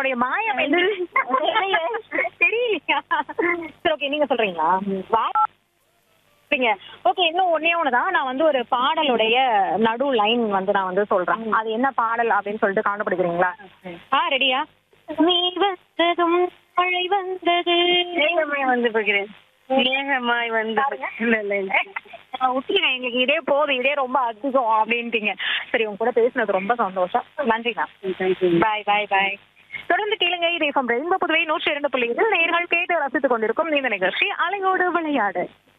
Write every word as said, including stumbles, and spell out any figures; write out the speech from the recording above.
என்னுடைய மாயம் என்று தெரியலையா? சரி, ஓகே, நீங்க சொல்றீங்களா? வா ஓகே, இன்னும் ஒன்னே ஒண்ணுதான். நான் வந்து ஒரு பாடலுடைய நடு லைன் வந்து நான் வந்து சொல்றேன். அது என்ன பாடல் அப்படின்னு சொல்லிட்டு கண்டுபிடிக்கிறீங்களா? ஆ, ரெடியா? நீ வந்ததும் மழை வந்தது, மேகமாய் வந்து போகிறேன், மேகமாய் வந்து விட்டுருங்க, எங்களுக்கு இதே போதும், இதே ரொம்ப அதிகம் அப்படின்ட்டீங்க. சரி, உங்க கூட பேசினது ரொம்ப சந்தோஷம். நன்றிண்ணா. பாய் பாய் பாய். தொடர்ந்து கேளுங்க. இதே ரெயின்போ புதுவை நூற்றி இரண்டு புள்ளி நேயர்கள் கேட்டு ரசித்துக் கொண்டிருக்கும் இந்த நிகழ்ச்சி அலையோடு விளையாடு.